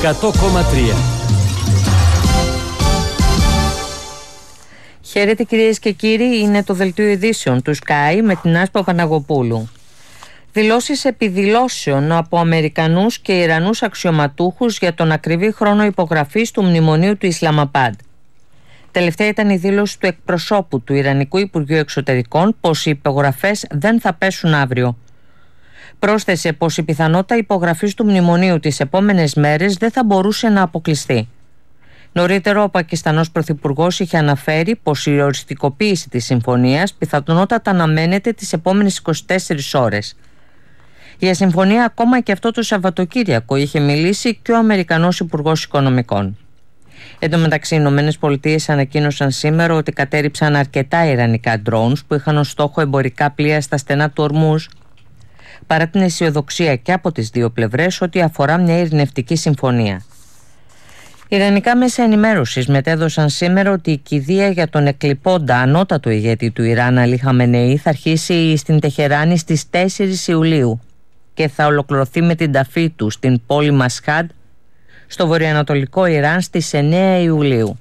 100,3. Χαίρετε κυρίες και κύριοι, είναι το δελτίο ειδήσεων του Sky με την Άσπα Παναγοπούλου. Δηλώσεις επιδηλώσεων από Αμερικανούς και Ιρανούς αξιωματούχους για τον ακριβή χρόνο υπογραφής του μνημονίου του Ισλαμαμπάντ. Τελευταία ήταν η δήλωση του εκπροσώπου του Ιρανικού Υπουργείου Εξωτερικών πως οι υπογραφές δεν θα πέσουν αύριο. Πρόσθεσε πως η πιθανότητα υπογραφής του μνημονίου τις επόμενες μέρες δεν θα μπορούσε να αποκλειστεί. Νωρίτερα, ο Πακιστανός Πρωθυπουργός είχε αναφέρει πως η οριστικοποίηση της συμφωνίας πιθανότατα αναμένεται τις επόμενες 24 ώρες. Για συμφωνία ακόμα και αυτό το Σαββατοκύριακο είχε μιλήσει και ο Αμερικανός Υπουργός Οικονομικών. Εν τω μεταξύ, οι ΗΠΑ ανακοίνωσαν σήμερα ότι κατέρριψαν αρκετά ιρανικά drones που είχαν ως στόχο εμπορικά πλοία στα στενά του Ορμούζ, παρά την αισιοδοξία και από τις δύο πλευρές ότι αφορά μια ειρηνευτική συμφωνία. Ιρανικά μέσα ενημέρωσης μετέδωσαν σήμερα ότι η κηδεία για τον εκλειπώντα ανώτατο ηγέτη του Ιράν Αλί Χαμενεή θα αρχίσει στην Τεχεράνη στις 4 Ιουλίου και θα ολοκληρωθεί με την ταφή του στην πόλη Μασχάντ στο βορειοανατολικό Ιράν στις 9 Ιουλίου.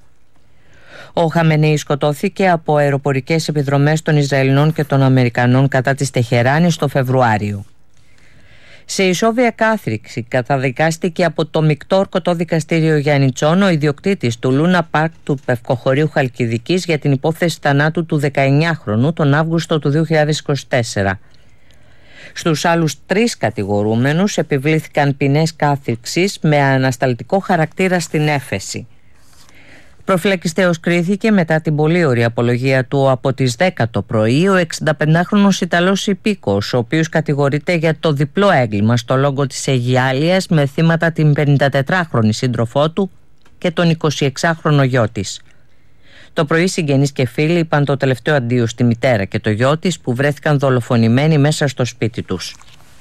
Ο Χαμενεή σκοτώθηκε από αεροπορικές επιδρομές των Ισραηλινών και των Αμερικανών κατά της Τεχεράνης το Φεβρουάριο. Σε ισόβια κάθριξη καταδικάστηκε από το μεικτό ορκωτό δικαστήριο Γιαννιτσών ο ιδιοκτήτης του Λούνα Πάρκ του Πευκοχωρίου Χαλκιδικής για την υπόθεση θανάτου του 19χρονου τον Αύγουστο του 2024. Στους άλλους 3 κατηγορούμενους επιβλήθηκαν ποινές κάθριξης με ανασταλτικό χαρακτήρα στην έφεση. Προφυλακιστέως κρίθηκε μετά την πολύ ωραία απολογία του από τις 10 το πρωί ο 65χρονος Ιταλός υπήκοος, ο οποίος κατηγορείται για το διπλό έγκλημα στο λόγο της Αιγιάλιας με θύματα την 54χρονη σύντροφό του και τον 26χρονο γιο της. Το πρωί συγγενείς και φίλοι είπαν το τελευταίο αντίο στη μητέρα και το γιο της που βρέθηκαν δολοφονημένοι μέσα στο σπίτι τους.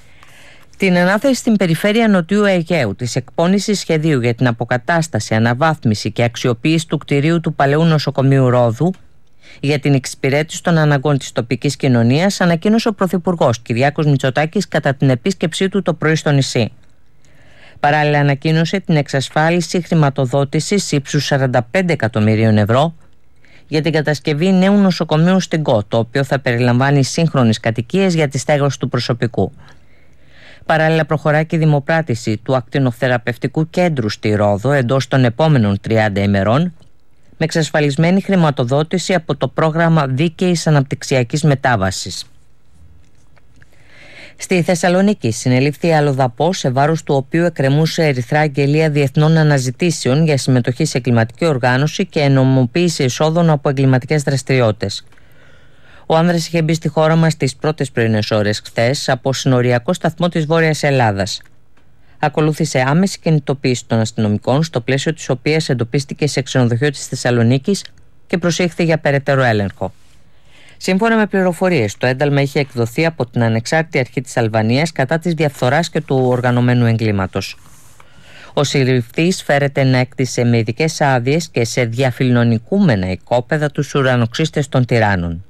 Την ανάθεση στην περιφέρεια Νοτιού Αιγαίου της εκπώνησης σχεδίου για την αποκατάσταση, αναβάθμιση και αξιοποίηση του κτηρίου του παλαιού νοσοκομείου Ρόδου για την εξυπηρέτηση των αναγκών της τοπικής κοινωνίας ανακοίνωσε ο Πρωθυπουργός Κυριάκος Μητσοτάκης κατά την επίσκεψή του το πρωί στο νησί. Παράλληλα ανακοίνωσε την εξασφάλιση χρηματοδότησης ύψους 45 εκατομμυρίων ευρώ για την κατασκευή νέου νοσοκομείου στην ΚΟ, το οποίο θα περιλαμβάνει σύγχρονες κατοικίες για τη στέγαση του προσωπικού. Παράλληλα προχωράει και η δημοπράτηση του ακτινοθεραπευτικού κέντρου στη Ρόδο εντός των επόμενων 30 ημερών με εξασφαλισμένη χρηματοδότηση από το πρόγραμμα Δίκαιης Αναπτυξιακής Μετάβασης. Στη Θεσσαλονίκη συνελήφθη αλλοδαπός σε βάρος του οποίου εκκρεμούσε ερυθρά αγγελία διεθνών αναζητήσεων για συμμετοχή σε εγκληματική οργάνωση και νομιμοποίηση εισόδων από εγκληματικές δραστηριότητες. Ο άνδρας είχε μπει στη χώρα μας τις πρώτες πρωινές ώρες χθες από συνοριακό σταθμό της Βόρειας Ελλάδας. Ακολούθησε άμεση κινητοποίηση των αστυνομικών, στο πλαίσιο της οποίας εντοπίστηκε σε ξενοδοχείο της Θεσσαλονίκης και προσήχθη για περαιτέρω έλεγχο. Σύμφωνα με πληροφορίες, το ένταλμα είχε εκδοθεί από την Ανεξάρτητη Αρχή της Αλβανίας κατά της διαφθοράς και του οργανωμένου εγκλήματος. Ο συλληφθής φέρεται να έκτισε με ειδικές άδειες και σε διαφιλονικούμενα οικόπεδα τους ουρανοξύστες των τυράννων.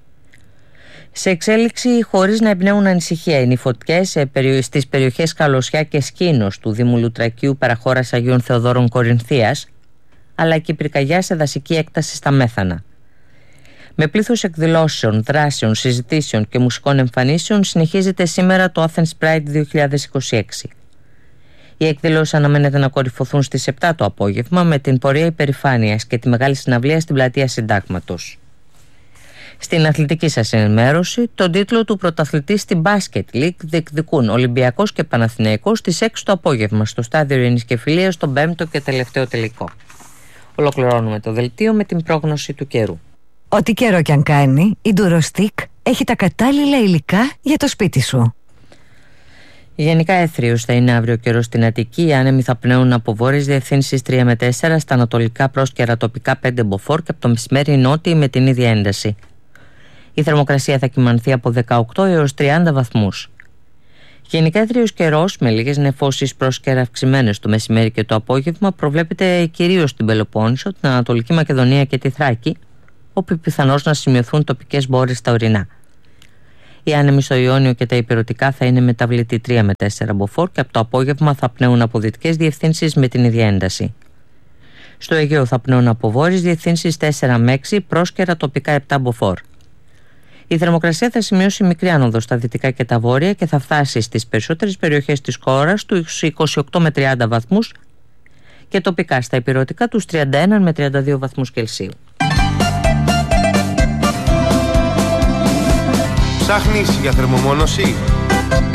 Σε εξέλιξη, χωρίς να εμπνέουν ανησυχία, είναι οι φωτιές στις περιοχές Καλωσιά και Σκήνος του Δήμου Λουτρακίου παραχώρας Αγίων Θεοδόρων Κορινθίας, αλλά και η πυρκαγιά σε δασική έκταση στα Μέθανα. Με πλήθος εκδηλώσεων, δράσεων, συζητήσεων και μουσικών εμφανίσεων συνεχίζεται σήμερα το Athens Pride 2026. Οι εκδηλώσεις αναμένεται να κορυφωθούν στις 7 το απόγευμα με την πορεία υπερηφάνειας και τη μεγάλη συναυλία στην πλατεία Συντάγματος. Στην αθλητική σας ενημέρωση, τον τίτλο του πρωταθλητή στην Basket League διεκδικούν Ολυμπιακός και Παναθηναϊκός στις 6 το απόγευμα στο στάδιο Ειρήνης και Φιλίας στον 5ο και τελευταίο τελικό. Ολοκληρώνουμε το δελτίο με την πρόγνωση του καιρού. Ό,τι καιρό κι αν κάνει, η Durostick έχει τα κατάλληλα υλικά για το σπίτι σου. Γενικά έθριος θα είναι αύριο καιρό στην Αττική. Οι άνεμοι θα πνέουν από βόρειες διευθύνσεις 3 με 4, στα ανατολικά πρόσκαιρα τοπικά 5 μποφόρ και από το μεσημέρι νότιοι με την ίδια ένταση. Η θερμοκρασία θα κυμανθεί από 18 έως 30 βαθμούς. Γενικά έθριος καιρός με λίγες νεφώσεις πρόσκαιρα αυξημένες το μεσημέρι και το απόγευμα προβλέπεται κυρίως στην Πελοπόννησο, την Ανατολική Μακεδονία και τη Θράκη, όπου πιθανώς να σημειωθούν τοπικές μπόρες στα ορεινά. Οι άνεμοι στο Ιόνιο και τα ηπειρωτικά θα είναι μεταβλητή 3 με 4 μποφόρ και από το απόγευμα θα πνέουν από δυτικές διευθύνσεις με την ίδια ένταση. Στο Αιγαίο θα πνέουν από βόρειες διευθύνσεις 4 με 6, πρόσκαιρα τοπικά 7 μποφόρ. Η θερμοκρασία θα σημειώσει μικρή άνοδο στα δυτικά και τα βόρεια και θα φτάσει στις περισσότερες περιοχές της χώρας τους 28 με 30 βαθμούς και τοπικά στα ηπειρωτικά τους 31 με 32 βαθμούς Κελσίου. Ψάχνεις για θερμομόνωση?